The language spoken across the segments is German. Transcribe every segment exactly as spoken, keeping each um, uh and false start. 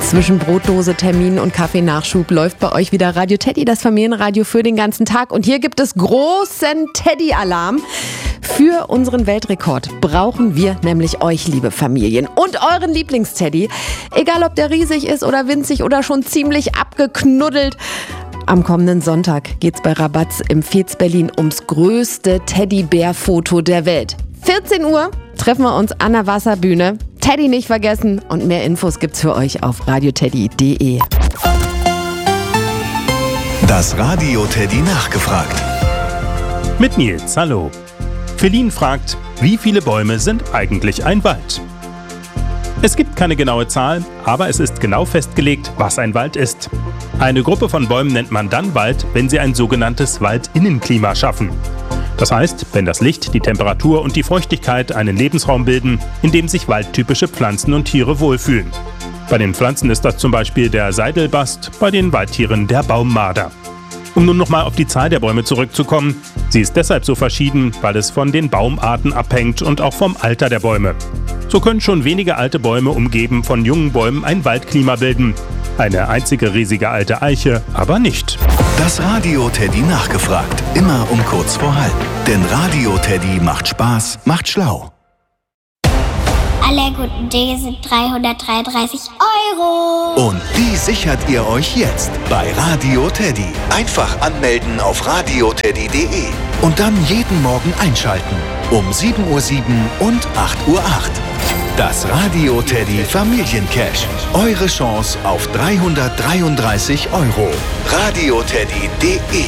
Zwischen Brotdose, Termin und Kaffeenachschub läuft bei euch wieder Radio Teddy, das Familienradio für den ganzen Tag. Und hier gibt es großen Teddy-Alarm. Für unseren Weltrekord brauchen wir nämlich euch, liebe Familien, und euren Lieblingsteddy. Egal, ob der riesig ist oder winzig oder schon ziemlich abgeknuddelt. Am kommenden Sonntag geht's bei Rabatz im Fez Berlin ums größte Teddybär-Foto der Welt. vierzehn Uhr treffen wir uns an der Wasserbühne. Teddy nicht vergessen und mehr Infos gibt's für euch auf radioteddy punkt de. Das Radio Teddy nachgefragt. Mit Nils, hallo. Feline fragt, wie viele Bäume sind eigentlich ein Wald? Es gibt keine genaue Zahl, aber es ist genau festgelegt, was ein Wald ist. Eine Gruppe von Bäumen nennt man dann Wald, wenn sie ein sogenanntes Waldinnenklima schaffen. Das heißt, wenn das Licht, die Temperatur und die Feuchtigkeit einen Lebensraum bilden, in dem sich waldtypische Pflanzen und Tiere wohlfühlen. Bei den Pflanzen ist das zum Beispiel der Seidelbast, bei den Waldtieren der Baummarder. Um nun nochmal auf die Zahl der Bäume zurückzukommen, sie ist deshalb so verschieden, weil es von den Baumarten abhängt und auch vom Alter der Bäume. So können schon wenige alte Bäume umgeben von jungen Bäumen ein Waldklima bilden. Eine einzige riesige alte Eiche aber nicht. Das Radio Teddy nachgefragt. Immer um kurz vor halb. Denn Radio Teddy macht Spaß, macht schlau. Alle guten Dinge sind dreihundertdreiunddreißig Euro. Und die sichert ihr euch jetzt bei Radio Teddy. Einfach anmelden auf radioteddy punkt de und dann jeden Morgen einschalten. Um sieben Uhr sieben und acht Uhr acht. Das Radio Teddy Familiencash. Eure Chance auf dreihundertdreiunddreißig Euro. radioteddy punkt de.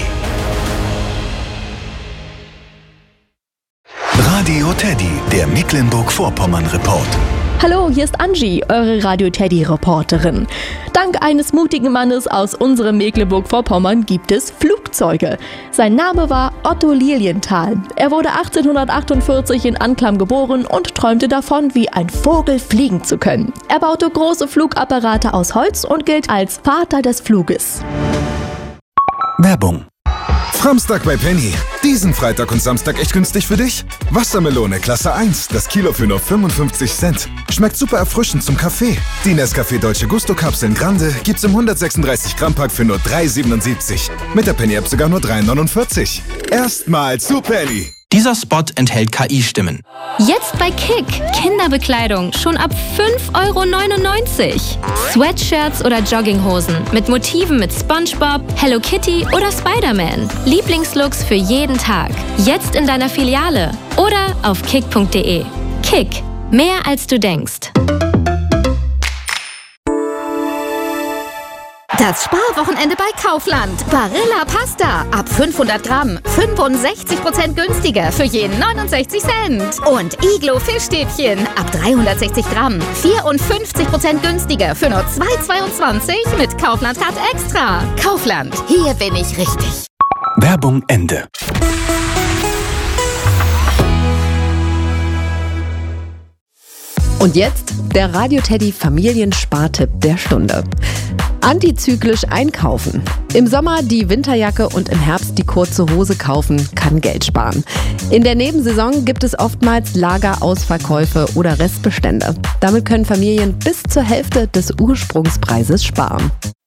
Radio Teddy, der Mecklenburg-Vorpommern-Report. Hallo, hier ist Angie, eure Radio Teddy-Reporterin. Dank eines mutigen Mannes aus unserem Mecklenburg-Vorpommern gibt es Flugzeuge. Sein Name war Otto Lilienthal. Er wurde achtzehnhundertachtundvierzig in Anklam geboren und träumte davon, wie ein Vogel fliegen zu können. Er baute große Flugapparate aus Holz und gilt als Vater des Fluges. Werbung. Framstag bei Penny. Diesen Freitag und Samstag echt günstig für dich? Wassermelone Klasse eins, das Kilo für nur fünfundfünfzig Cent. Schmeckt super erfrischend zum Kaffee. Die Nescafé Dolce Gusto Kapseln Grande gibt's im hundertsechsunddreißig Gramm Pack für nur drei siebenundsiebzig. Mit der Penny App sogar nur drei neunundvierzig. Erstmal zu Penny. Dieser Spot enthält K I-Stimmen. Jetzt bei Kick. Kinderbekleidung schon ab fünf Euro neunundneunzig. Sweatshirts oder Jogginghosen mit Motiven mit SpongeBob, Hello Kitty oder Spider-Man. Lieblingslooks für jeden Tag. Jetzt in deiner Filiale oder auf kick punkt de. Kick. Mehr als du denkst. Das Sparwochenende bei Kaufland. Barilla Pasta. Ab fünfhundert Gramm. fünfundsechzig Prozent günstiger für jeden neunundsechzig Cent. Und Iglo Fischstäbchen. Ab dreihundertsechzig Gramm. vierundfünfzig Prozent günstiger für nur zwei Euro zweiundzwanzig mit Kaufland-Card Extra. Kaufland. Hier bin ich richtig. Werbung Ende. Und jetzt der Radio Teddy Familienspartipp der Stunde. Antizyklisch einkaufen. Im Sommer die Winterjacke und im Herbst die kurze Hose kaufen kann Geld sparen. In der Nebensaison gibt es oftmals Lagerausverkäufe oder Restbestände. Damit können Familien bis zur Hälfte des Ursprungspreises sparen.